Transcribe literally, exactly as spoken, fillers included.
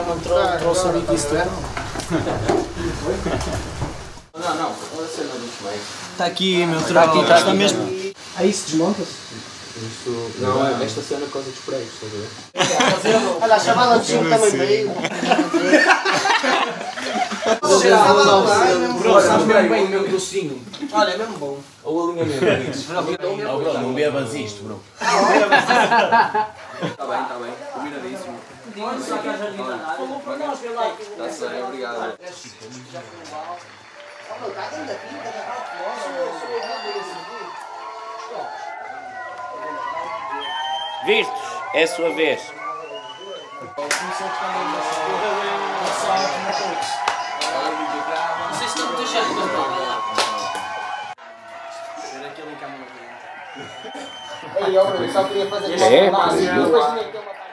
não trouxe, trouxe amigo disso tudo. Não, não, olha a cena dos meios. Está aqui, meu trabalho, está, está mesmo. Aí isso desmonta-se? Isto, não, é esta cena por causa dos pregos, estás a ver? Olha, a chavala de cinco também veio. Bro, sabes mesmo bem o meu docinho. Olha, é mesmo bom. Ou alinhamento. Oh, bro, não bebas isto, bro. Está bem, está bem. Combinadíssimo. Está sério, obrigado. Vistos? É a sua vez. Não sei se estou muito chato, mas não. Ver aquele em câmera. Ei, eu só queria fazer É? uma